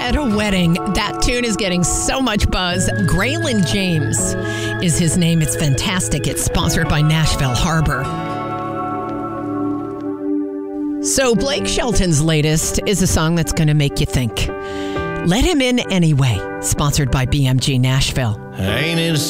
at a wedding. That tune is getting so much buzz. Graylin James is his name. It's fantastic. It's sponsored by Nashville Harbor. So Blake Shelton's latest is a song that's going to make you think. Let Him In Anyway, sponsored by BMG Nashville. Ain't it